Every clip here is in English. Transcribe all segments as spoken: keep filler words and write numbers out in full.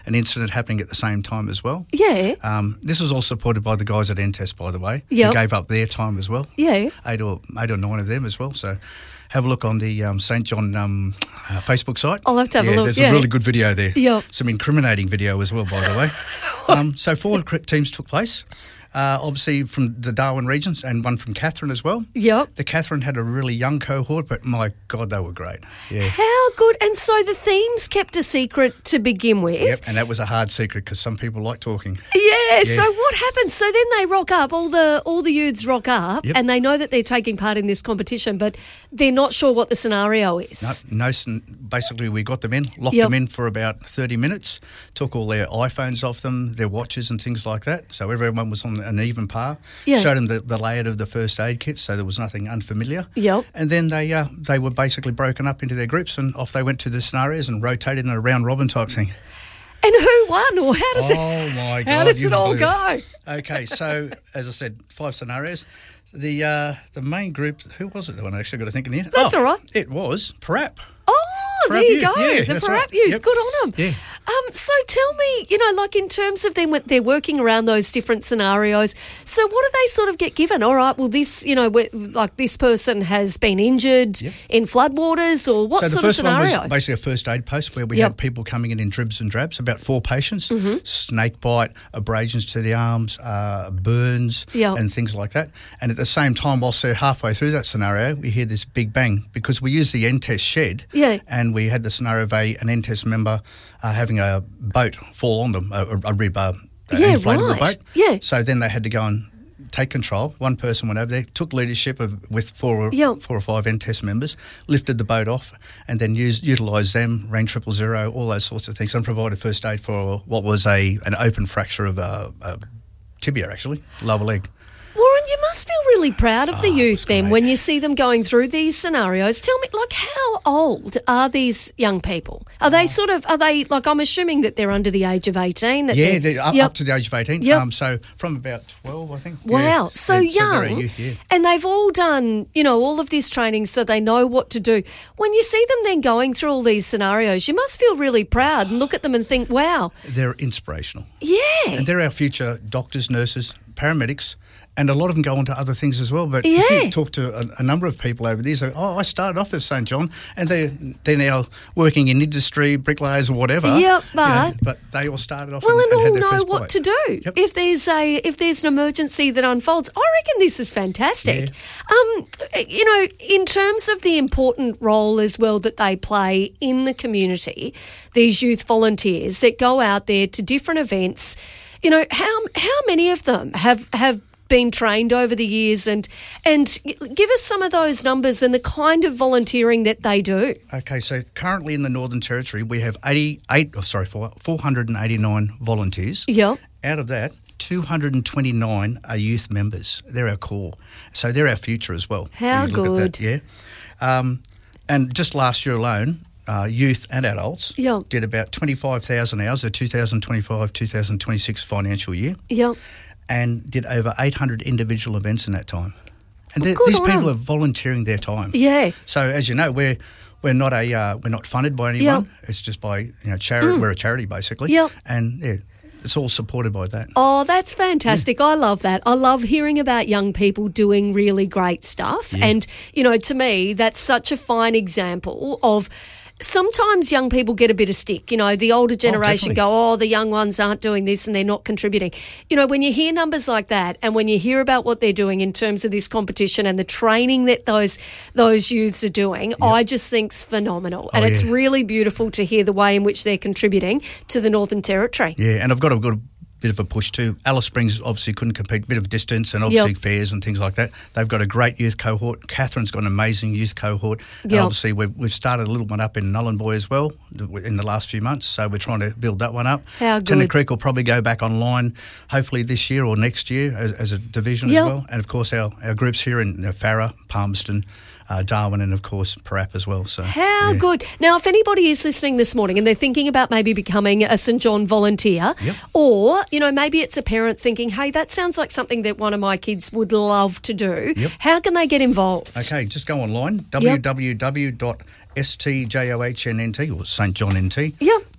an incident happening at the same time as well. Yeah. Um, this was all supported by the guys at N T E S, by the way. Yep. Who gave up their time as well. Yeah. Eight or eight or nine of them as well. So have a look on the um, Saint John um, uh, Facebook site. I'll have to have yeah, a look. There's yeah. a really good video there. Yep. Some incriminating video as well, by the way. um, so four teams took place. Uh, obviously from the Darwin regions and one from Katherine as well. Yep. The Katherine had a really young cohort, but my God, they were great. Yeah. How good. And so the themes kept a secret to begin with. Yep, and that was a hard secret because some people like talking. Yeah, Yeah. so what happens? So then they rock up, all the all the youths rock up, Yep. and they know that they're taking part in this competition, but they're not sure what the scenario is. No, no, sn- basically we got them in, locked Yep. them in for about thirty minutes, took all their iPhones off them, their watches and things like that. So everyone was on an even par. Yeah. Showed them the, the layout of the first aid kit, so there was nothing unfamiliar. Yep. And then they uh, they were basically broken up into their groups and off they went to the scenarios and rotated in a round robin type thing. And who won, or how does Oh it? my God! How does you it all wouldn't go? believe it. Okay, so as I said, five scenarios. The uh, the main group, who was it? The one I actually got to think in here. That's oh, all right. It was Parap. Oh, there Parap you Youth, go. yeah, the that's Parap right. Youth. Yep. Good on them. Yeah. Um, so tell me, you know, like in terms of them, they're working around those different scenarios. So what do they sort of get given? All right, well, this, you know, like this person has been injured Yep. in floodwaters, or what So sort the of first one scenario? was basically a first aid post where we Yep. had people coming in in dribs and drabs, about four patients, Mm-hmm. snake bite, abrasions to the arms, uh, burns Yep. and things like that. And at the same time, whilst they're halfway through that scenario, we hear this big bang because we use the N T E S shed Yeah. and we had the scenario of a, an N T E S member uh, having a boat fall on them, a, a, a rib, uh, an Yeah, inflatable right. boat. Yeah. So then they had to go and take control. One person went over there, took leadership of, with four or, Yep. four or five N T E S members, lifted the boat off and then used utilised them, ran triple zero, all those sorts of things, and provided first aid for what was a an open fracture of a, a tibia, actually, lower leg. Warren, you must feel really proud of the Oh, it youth was then great. when you see them going through these scenarios. Tell me, like, how old are these young people? Are they sort of, are they, like, I'm assuming that they're under the age of eighteen? That Yeah, they're, they're up, Yep. up to the age of eighteen. Yep. Um, so from about twelve, I think. Wow, Yeah. so They're- young, they're a youth, yeah. and they've all done, you know, all of this training so they know what to do. When you see them then going through all these scenarios, you must feel really proud and look at them and think, wow, They're inspirational. yeah. And they're our future doctors, nurses, paramedics, and a lot of them go on to other things as well. But Yeah. if you talk to a, a number of people over there, say, oh, I started off as Saint John, and they're, they're now working in industry, bricklayers or whatever. Yep, you know, but- but they all started off Well, and, and and had all their know first what bite. to do Yep. if there's a if there's an emergency that unfolds. I reckon this is fantastic. Um, you know, in terms of the important role as well that they play in the community, these youth volunteers that go out there to different events. You know, how how many of them have have been trained over the years, and and give us some of those numbers and the kind of volunteering that they do. Okay, so currently in the Northern Territory, we have eighty-eight, oh, sorry, four hundred eighty-nine volunteers. Yeah. Out of that, two hundred twenty-nine are youth members. They're our core. So they're our future as well. How when you look at good. that, yeah. Um, and just last year alone, uh, youth and adults Yeah. did about twenty-five thousand hours, the two thousand twenty-five two thousand twenty-six financial year, Yeah. and did over eight hundred individual events in that time. And Well, they- good these on people them. are volunteering their time. Yeah. So as you know, we're we're not a uh, we're not funded by anyone. It's just by you know charity. We're a charity basically. Yep. And yeah, it's all supported by that. Oh, that's fantastic. I love that. I love hearing about young people doing really great stuff. Yeah. And, you know, to me, that's such a fine example of sometimes young people get a bit of stick. You know, the older generation definitely. go, oh, the young ones aren't doing this and they're not contributing. You know, when you hear numbers like that and when you hear about what they're doing in terms of this competition and the training that those those youths are doing, I just think's phenomenal. And Oh, it's yeah. really beautiful to hear the way in which they're contributing to the Northern Territory. Yeah, and I've got a good bit of a push too. Alice Springs obviously couldn't compete, bit of distance and obviously Yep. fairs and things like that. They've got a great youth cohort. Catherine's got an amazing youth cohort. And Yep. obviously we've, we've started a little one up in Nullarbor as well in the last few months, so we're trying to build that one up. How Tennant good. Creek will probably go back online hopefully this year or next year as, as a division Yep. as well. And of course our, our groups here in uh, Farrer, Palmerston, uh, Darwin and of course Parap as well. So How yeah. good. Now, if anybody is listening this morning and they're thinking about maybe becoming a Saint John volunteer, Yep. or, you know, maybe it's a parent thinking, hey, that sounds like something that one of my kids would love to do, Yep. how can they get involved? Okay, just go online, w w w dot s t john n t or Saint John N T Yep.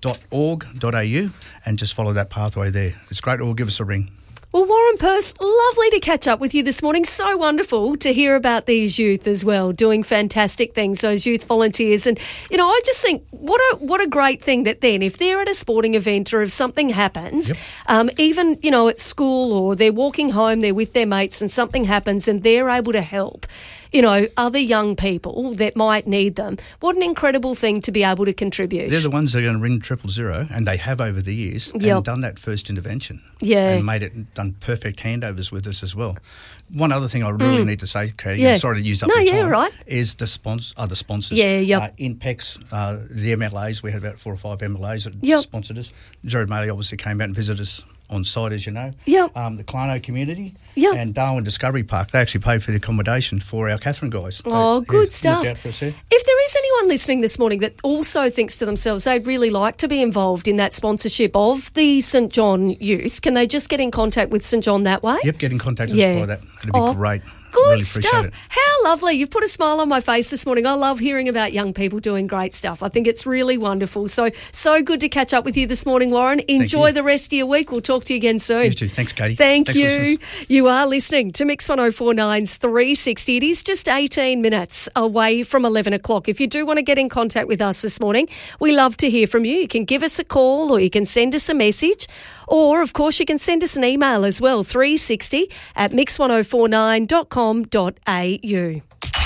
dot org dot a u and just follow that pathway there. It's great, or give us a ring. Well, Warren Purse, lovely to catch up with you this morning. So wonderful to hear about these youth as well, doing fantastic things, those youth volunteers. And, you know, I just think what a what a great thing that then if they're at a sporting event or if something happens, yep. um, even, you know, at school or they're walking home, they're with their mates and something happens and they're able to help, you know, other young people that might need them. What an incredible thing to be able to contribute. They're the ones that are going to ring triple zero, and they have over the years, yep. and done that first intervention. Yeah. And made it, done perfect handovers with us as well. One other thing I really mm. need to say, Katie, yeah. sorry to use up no, your yeah, time, right. is the sponsors, other sponsors. Yeah, yep. Uh, in PEX, uh, the M L As, we had about four or five M L As that yep. sponsored us. Jared Maley obviously came out and visited us on site, as you know. Yep. Um, the Clarno community yep. and Darwin Discovery Park, they actually paid for the accommodation for our Catherine guys. Oh, they, good yeah, stuff. Out for us there. If there is anyone listening this morning that also thinks to themselves they'd really like to be involved in that sponsorship of the St John Youth, can they just get in contact with St John that way? Yep, get in contact with yeah. us by that. It'd be oh. great. Good really stuff. It. How lovely. You've put a smile on my face this morning. I love hearing about young people doing great stuff. I think it's really wonderful. So, so good to catch up with you this morning, Warren. Enjoy the rest of your week. We'll talk to you again soon. You too. Thanks, Katie. Thank Thanks, you. listeners. You are listening to Mix one oh four nine's three sixty. It is just eighteen minutes away from eleven o'clock. If you do want to get in contact with us this morning, we love to hear from you. You can give us a call or you can send us a message. Or, of course, you can send us an email as well, three sixty at mix one oh four nine dot com dot a u.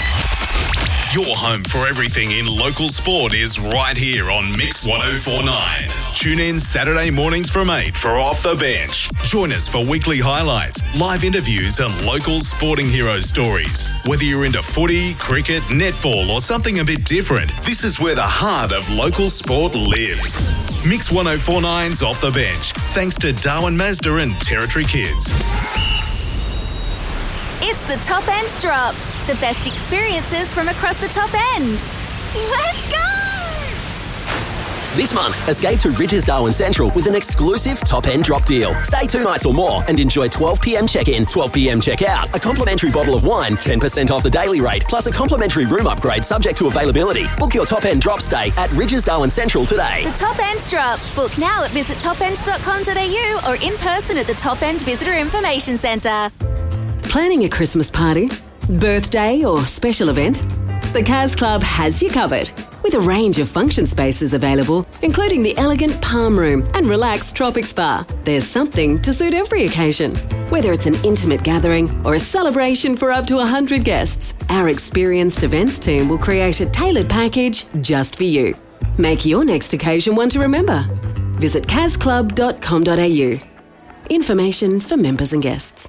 Your home for everything in local sport is right here on Mix one oh four nine. Tune in Saturday mornings from eight for Off the Bench. Join us for weekly highlights, live interviews and local sporting hero stories. Whether you're into footy, cricket, netball or something a bit different, this is where the heart of local sport lives. Mix one oh four nine's Off the Bench, thanks to Darwin Mazda and Territory Kids. It's the Top End Drop. The best experiences from across the top end. Let's go! This month, escape to Ridges Darwin Central with an exclusive Top End Drop deal. Stay two nights or more and enjoy twelve p.m. check-in, twelve p.m. check-out, a complimentary bottle of wine, ten percent off the daily rate, plus a complimentary room upgrade subject to availability. Book your Top End Drop stay at Ridges Darwin Central today. The Top End Drop. Book now at visit top end dot com dot a u or in person at the Top End Visitor Information Centre. Planning a Christmas party, birthday or special event? The Cas Club has you covered with a range of function spaces available, including the elegant Palm Room and relaxed Tropic Spa. There's something to suit every occasion. Whether it's an intimate gathering or a celebration for up to one hundred guests, our experienced events team will create a tailored package just for you. Make your next occasion one to remember. Visit cas club dot com dot a u. Information for members and guests.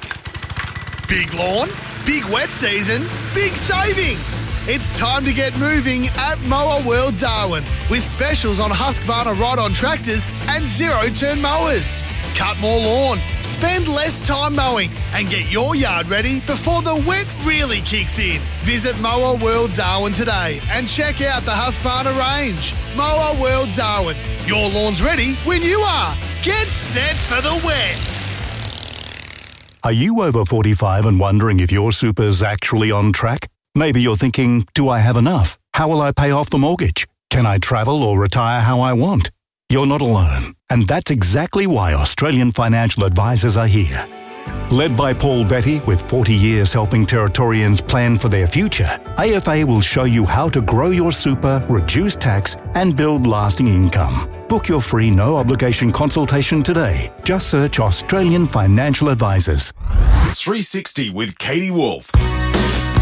Big lawn, big wet season, big savings. It's time to get moving at Mower World Darwin with specials on Husqvarna ride-on tractors and zero-turn mowers. Cut more lawn, spend less time mowing and get your yard ready before the wet really kicks in. Visit Mower World Darwin today and check out the Husqvarna range. Mower World Darwin. Your lawn's ready when you are. Get set for the wet. Are you over forty-five and wondering if your super's actually on track? Maybe you're thinking, do I have enough? How will I pay off the mortgage? Can I travel or retire how I want? You're not alone. And that's exactly why Australian financial advisors are here. Led by Paul Betty, with forty years helping Territorians plan for their future, A F A will show you how to grow your super, reduce tax, and build lasting income. Book your free no-obligation consultation today. Just search Australian Financial Advisors. three sixty with Katie Wolf.